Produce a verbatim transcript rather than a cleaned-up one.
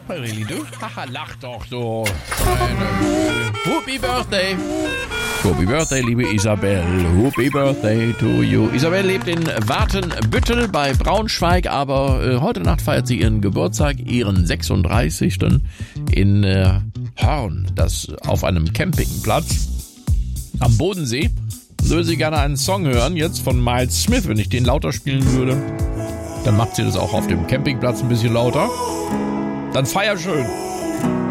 Really, du? Haha, lach doch, du. Happy Birthday. Happy Birthday, liebe Isabel. Happy Birthday to you. Isabel lebt in Watenbüttel bei Braunschweig, aber äh, heute Nacht feiert sie ihren Geburtstag, ihren sechsunddreißigsten in äh, Horn, das auf einem Campingplatz am Bodensee. Würde sie gerne einen Song hören, jetzt von Miles Smith. Wenn ich den lauter spielen würde, dann macht sie das auch auf dem Campingplatz ein bisschen lauter. Dann feier schön.